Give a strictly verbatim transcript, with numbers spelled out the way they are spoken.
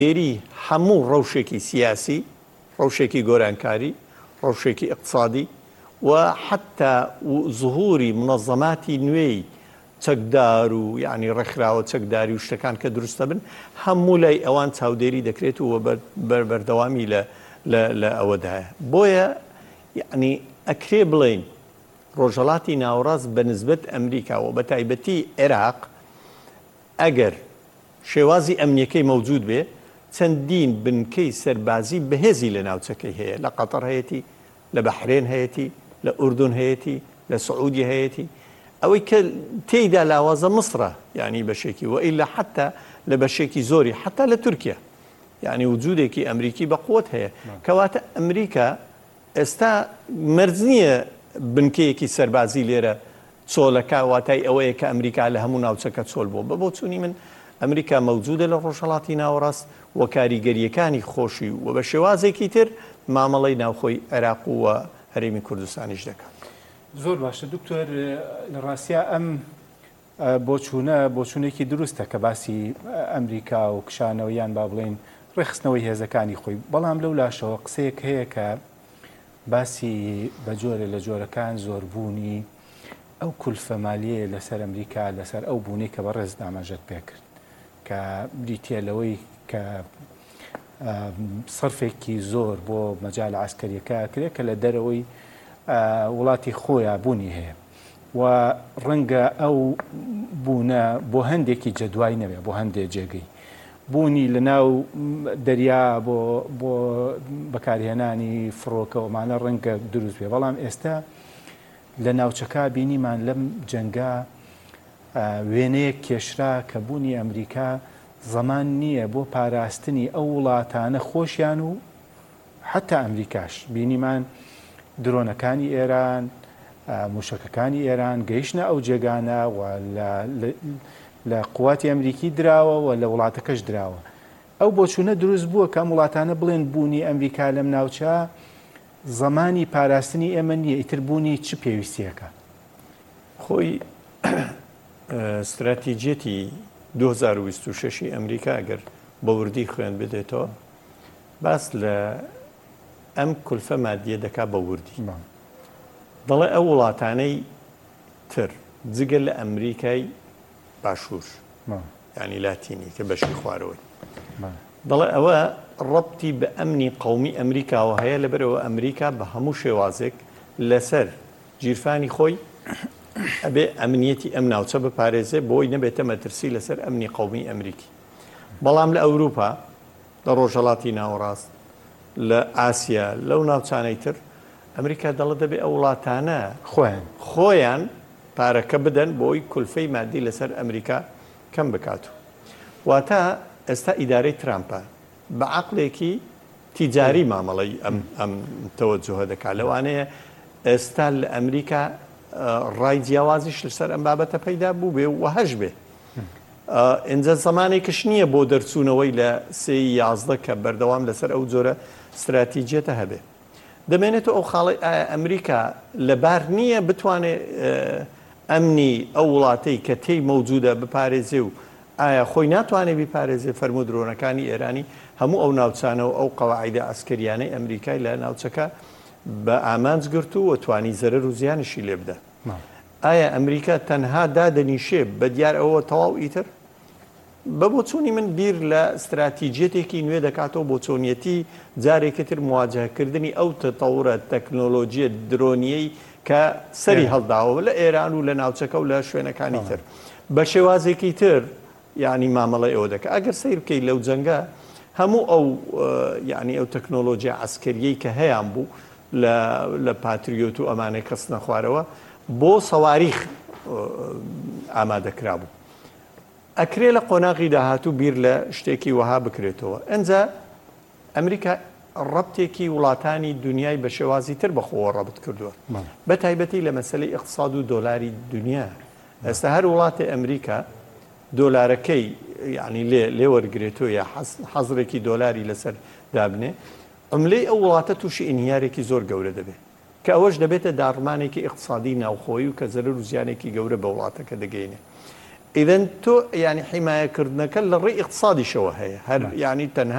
دێری هەموو ڕەوشێکی سیاسی، ڕەوشێکی گۆرانکاری، ڕەوشێکی اقتصادی و حتا ظهوری منەظەماتی نوێی چەکدار و یعنی ڕێکخراوە چەکداری و شتەکان کە دروستە بن هەموو لای ئەوان چاودێری دەکرێت و بەردەوامی لە ئەوەدایە. بۆیە یعنی ئەکرێ بڵێن ڕۆژهەڵاتی ناوەڕاست بە نسبەت ئەمریکا و بە تایبەتی عێراق ئەگەر شێوازی ئەمنیەکەی مەوجود بێ چەندین بنکەی سەربازی بەهێزی لە ناوچەکەی هەیە، لە قەتەر هەیەتی، لە بەحرێن هەیەتی، لە ئوردون هەیەتی، لە سعودی هەیەتی، ئەوەی کە تێیدا لاوازە مصرە یعنی بەشێکی و ئیلا حتا لە بەشێکی زۆری حتا لە تورکیا یعنی وجودێکی ئەمریکی بە قووت هەیە کەواتە ئەمریکا ئێستا مەرج نییە بنکەیەکی سەربازی لێرە چۆلەکە واتای ئەوەیە کە ئەمریکا لە هەموو ناوچەکە چۆل بوو. بە بۆ چوونی من ئەمریکا مەوجودە لە ڕۆژهەڵاتی ناوەڕاست و کاریگەریەکانی خۆشی و بە شێوازێکی تر مامەڵەی ناوخۆی عێراق و هەرێمی کوردستانیش دەکات. زۆر باشە دکتۆر، لە ڕاستیا ئەم بۆچوونە بۆچوونێکی دروستە کە باسی ئەمریکا و کشانەوەیان با بڵێن ڕێخستنەوەی هێزەکانی خۆی، بەڵام لەو لاشەوە قسەیەک هەیە کە باسی بە جۆرە لە جۆرەکان زۆربوونی ئەو کولفە مالیەیە لەسەر ئەمریکا لەسەر ئەو بوونی کە بە ڕێز دامەژەت پێکرد کە بریتە لەوەی کە سەرفێکی زۆر بۆ مەجال عسکەریەکە کرێت کە لە دەرەوەی وڵاتی خۆیان بوونی هەیە و ڕەنگە ئەو بوونە بۆ هەندێکی جەدوای نەبێ بۆ هەندێک جێگەی بوونی لە ناو دەریا بۆ بۆ بەکارهێنانی فڕۆکەوەمانە ڕەنگە دروست بێ، بەڵام ئێستا لە ناوچەکە بینیمان لەم جەنگا وێنەیە کێشرا کە بوونی ئەمریکا زەمان نییە بۆ پاراستنی ئەو وڵاتانە خۆشیان و حتا ئەمریکاش بینیمان درۆنەکانی ئێران موشکەکانی ئێران گەیشتە ئەو جێگانە و لە قوواتی ئەمریکی دراوە و لە وڵاتەکەش دراوە. ئەو بۆچوونە دروست بووە کە ئەم وڵاتانە بڵێن بوونی ئەمریکا لەم ناوچە زەمانی پاراستنی ئێمە نییە، ئیتر بوونی چ پێویستیەکە؟ خۆی استراتیجێتی دوو هەزار و بیست و شەش ئەمریکا ئەگەر بەوردی خوێن بدێتەوە باس لە ئەم کولفە مادیە دەکا بەوردی دەڵێ ئەو وڵاتانەی تر جگە لە ئەمریکای باشوور ینی لاتینی کە بەشی خوارەوەی دەڵێ ئەوە ڕەبتی بە ئەمنی قەومی ئەمریکاوە هەیە لەبەرەوە ئەمریکا بە هەموو شێوازێک لەسەر گیرفانی خۆی ئەبێ ئەمنیەتی ئەم ناوچە بپارێزێ بۆی نەبێتە مەترسی لەسەر ئەمنی قەومی ئەمریکی. بەڵام لە ئەوروپا لە ڕۆژهەڵاتی ناوەڕاست لە ئاسیا لەو ناوچانەی تر ئەمریکا دەڵێ دەبێ ئەو وڵاتانە خۆیان خۆیان پارەکە بدەن بۆی کولفەی مادی لەسەر ئەمریکا کەم بکات. واتە ئێستا ئیدارەی ترامپە بە عەقڵێکی تیجاری مامەڵەی ئەم تەوەجوهە دەکات. لەوانەیە ئێستا لە ئەمریکا ڕای جیاوازیش لەسەر ئەم بابەتە پەیدا بوو بێ و هەش بێ. ئینجا زەمانێکش نییە بۆ دەرچوونەوەی لە سێی یازدە کە بەردەوام لەسەر ئەو جۆرە استراتیجێتە هەبێ. دەمێنێتەوە ئەو خاڵی ئەمریکا لەبار نییە بتوانێت ئەمنی ئەو وڵاتەی کە تێی مەوجودە بپارێزێ و ئایا خۆی ناتوانێت بیپارێزێ فەرموو درۆنەکانی ئێرانی هەموو ئەو ناوچانەوە ئەو قەواعیدە ئەسکەریانەی ئەمریکای لە ناوچەکە بە ئامانج گرت و توانی زەرەر و زیانشی لێ بدە. ئایا ئەمریکا تەنها دادەنیشێ بە دیار ئەوە تەواو ئیتر بە بۆچوونی من بیر لە استراتیجێتێکی نوێ دەکاتەوە بۆ چۆنیەتی جارێکتر مواجهکردنی ئەو تەتەورە تەکنۆلۆژیە درۆنیەی کە سەری هەڵداوە لە ئێران و لە ناوچەکە و لە شوێنەکانی تر بە شێوازێکی تر یعنی مامەڵی ئەوە دەکە. ئەگەر سیر بکەیت لەو جەنگە هەموو ئەو یعنی ئەو تەکنۆلۆژیا عەسکەریەی کە هەیەیان بوو لە پاتریۆت و ئەمانەی کەسنە خوارەوە بۆ سەواریخ ئامادەکرا بوو. ئەکرێ لە قۆناغی داهاتوو بیر لە شتێکی وەها بکرێتەوە. ئەنجا ئەمریکا ڕەبتێکی وڵاتانی دنیای بە شێوازی تر بەخۆوە ڕەبت کردووە بە تایبەتی لە مەسەلەی اقتصاد و دۆلاری دنیا. ئێستا هەر وڵاتی ئەمریکا دۆلارەکەی یعنی لێ وەرگێتەوە یا حەزرێکی دۆلاری لەسەر دابنێ ئەملەی ئەو وڵاتە تووشی ئینهیارێکی زۆر گەورە دەبێت کە ئەوەش دەبێتە داڕمانێکی اقتصادی ناوخۆیی و کە زەرەر و زیانێکی گەورە بە وڵاتەکە دەگەینێ. إذا تو يعني حماية كردنك للري اقتصادي شو هي هر يعني تنها